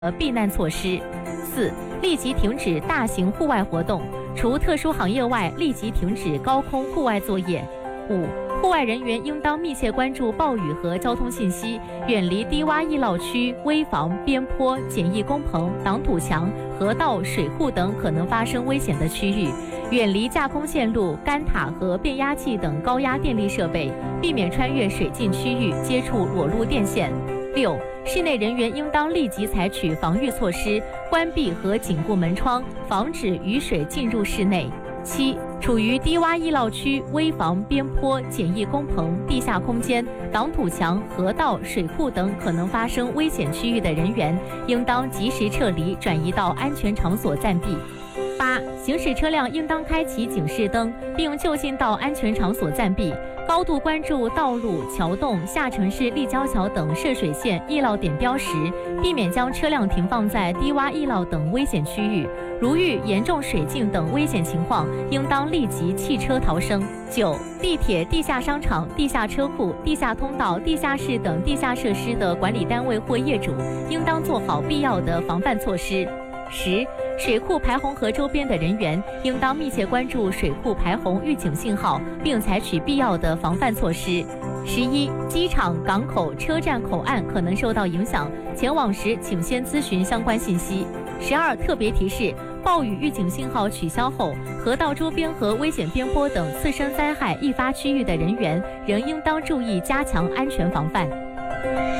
避难措施。4. 立即停止大型户外活动，除特殊行业外，立即停止高空户外作业。5. 户外人员应当密切关注暴雨和交通信息，远离低洼易涝区、危房、边坡、简易工棚、挡土墙、河道、水库等可能发生危险的区域，远离架空线路、干塔和变压器等高压电力设备，避免穿越水浸区域接触裸露电线。6. 室内人员应当立即采取防御措施，关闭和紧固门窗，防止雨水进入室内。7. 处于低洼易涝区、危房、边坡、简易工棚、地下空间、挡土墙、河道、水库等可能发生危险区域的人员，应当及时撤离，转移到安全场所暂避。8. 行驶车辆应当开启警示灯，并就近到安全场所暂避，高度关注道路、桥洞、下城市立交桥等涉水线、易涝点标识，避免将车辆停放在低洼易涝等危险区域。如遇严重水浸等危险情况，应当立即弃车逃生。9. 地铁、地下商场、地下车库、地下通道、地下室等地下设施的管理单位或业主，应当做好必要的防范措施。10. 水库排洪河周边的人员应当密切关注水库排洪预警信号，并采取必要的防范措施。11. 机场、港口、车站口岸可能受到影响，前往时请先咨询相关信息。12. 特别提示：暴雨预警信号取消后，河道周边和危险边坡等次生灾害易发区域的人员，仍应当注意加强安全防范。